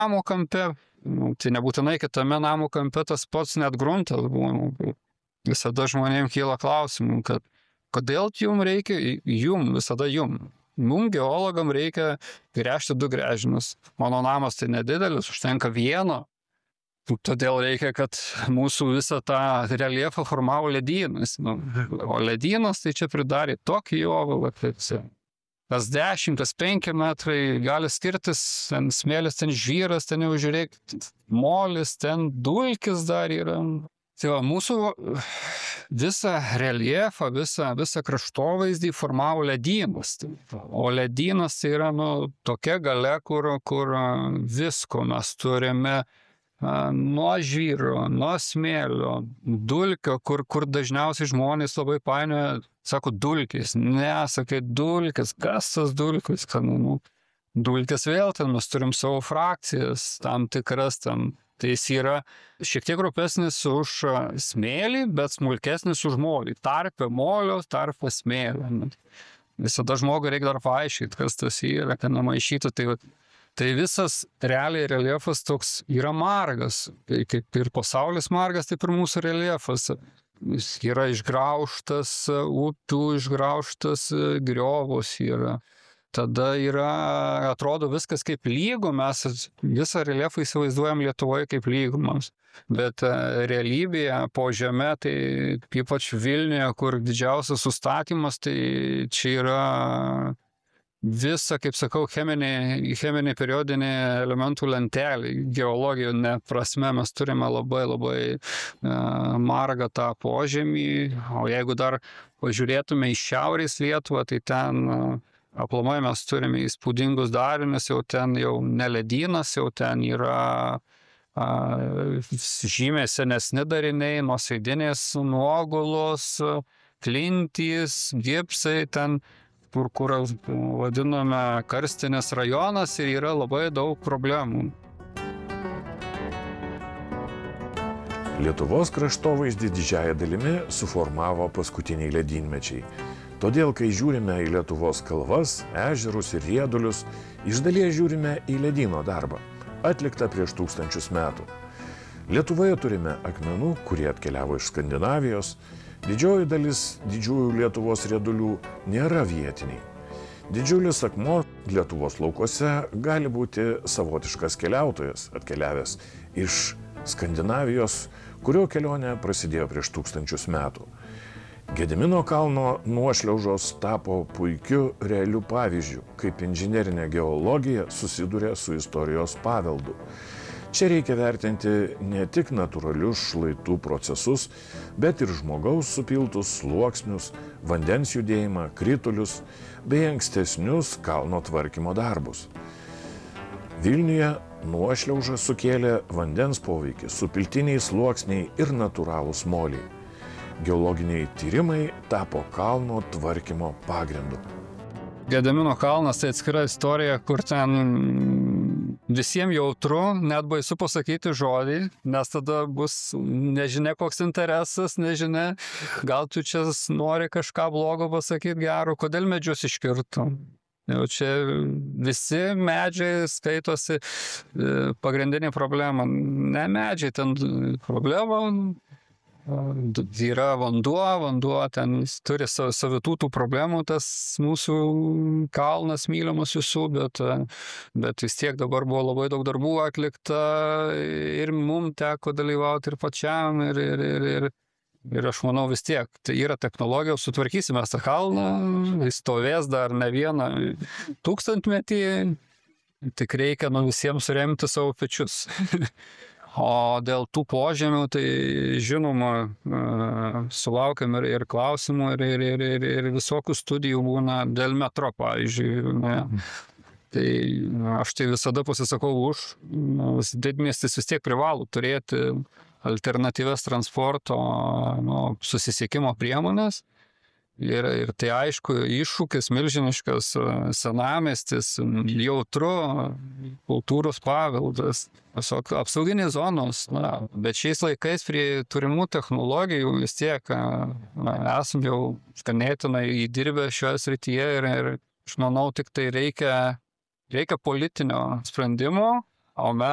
namo kampe, tai nebūtinai kitame namo kampe tas pats net gruntas būna. Visada žmonėms kyla klausimų, kad kodėl jum reikia, visada jum. Mum geologam reikia gręžti 2 gręžinius. Mano namas tai nedidelis, užtenka vieno. Todėl reikia, kad mūsų visą tą reljefą formavo ledynas. O ledynas tai čia pridarė tokį jovalą, kad kas 10, kas 5 metrai gali skirtis, ten smėlis, ten žvyras, ten jau žiūrėk, molis, ten dulkis dar yra. Tai va, mūsų visą reljefą, visą kraštovaizdį formavo ledynas. O ledynas tai yra tokia galia, kur visko mes turime nuo žvyro, nuo smėlio, dulkio, kur dažniausiai žmonės labai painioja, sako dulkis. Ne, sakai dulkis, kas tas dulkis? Dulkis vėl ten, mes turim savo frakcijas, tam tikras ten. Tai jis yra šiek tiek rupesnis už smėlį, bet smulkesnis už molį. Tarpe molio, tarpe smėlio. Visada žmogui reikia dar paaiškinti, kas tas yra, kad nemaišytų. Tai visas realiai reljefas toks yra margas. Kaip ir pasaulis margas, taip ir mūsų reljefas. Jis yra išgraužtas, upių išgraužtas, griovos yra. Tada atrodo viskas kaip lygų, mes visą reljefą įsivaizduojam Lietuvoje kaip lygumams. Bet realybėje po žeme, tai ypač Vilniuje, kur didžiausias sustatymas, tai čia yra visa, kaip sakau, cheminė periodinė elementų lentelė. Geologijos prasme mes turime labai margą tą požemį. O jeigu dar pažiūrėtume į šiaurės Lietuvą, tai ten aplamai mes turime įspūdingus darinius, jau ten jau ne ledynas, jau ten yra žymiai senesni dariniai, nuosėdinės nuogulos, klintys, gipsai, ten kur vadiname karstinės rajonas ir yra labai daug problemų. Lietuvos kraštovaizdį didžiąja dalimi suformavo paskutiniai ledynmečiai. Todėl, kai žiūrime į Lietuvos kalvas, ežerus ir riedulius, iš dalies žiūrime į ledyno darbą, atliktą prieš 1000 metų. Lietuvoje turime akmenų, kurie atkeliavo iš Skandinavijos. Didžioji dalis didžiųjų Lietuvos riedulių nėra vietiniai. Didžiulis akmuo Lietuvos laukuose gali būti savotiškas keliautojas, atkeliavęs iš Skandinavijos, kurio kelionė prasidėjo prieš 1000 metų. Gedimino kalno nuošliaužos tapo puikiu realiu pavyzdžiu, kaip inžinerinė geologija susiduria su istorijos paveldu. Čia reikia vertinti ne tik natūralius šlaitų procesus, bet ir žmogaus supiltus sluoksnius, vandens judėjimą, kritulius bei ankstesnius kalno tvarkymo darbus. Vilniuje nuošliauža sukėlė vandens poveikį, supiltiniai sluoksniai ir natūralūs moliai. Geologiniai tyrimai tapo kalno tvarkymo pagrindu. Gedimino kalnas tai atskira istorija, kur ten visiems jautru, net baisu pasakyti žodį, nes tada bus nežinia koks interesas, nežinia, gal tu čia nori kažką blogo pasakyti gero, kodėl medžius iškirto. Jau čia visi medžiai skaitosi pagrindinė problema. Ne medžiai, ten problema yra vanduo, ten turi savitų tų problemų, tas mūsų kalnas mylimas visų, bet vis tiek dabar buvo labai daug darbų atlikta ir mums teko dalyvauti ir pačiam ir aš manau vis tiek, tai yra technologijos, sutvarkysime tą kalną, jis stovės dar ne vieną 1000 metį, tik reikia visiems suremti savo pečius. O dėl tų požemių, tai žinoma, sulaukiam ir klausimų, ir visokių studijų būna dėl metro, pavyzdžiui. Tai aš tai visada pasisakau už, didmiestis vis tiek privalo turėti alternatyvias transporto susisiekimo priemonės. Ir tai aišku, iššūkis milžiniškas, senamiestis, jautru, kultūros paveldas, apsauginės zonos. Bet šiais laikais prie turimų technologijų vis tiek esam jau ganėtinai įdirbę šioje srityje ir aš manau, tik tai reikia politinio sprendimo, o mes